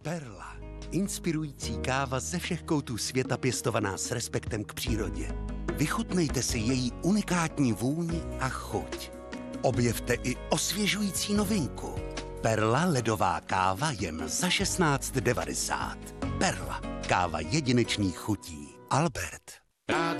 Perla. Inspirující káva ze všech koutů světa pěstovaná s respektem k přírodě. Vychutnejte si její unikátní vůni a chuť. Objevte i osvěžující novinku. Perla ledová káva jen za 16,90. Perla. Káva jedinečných chutí. Albert.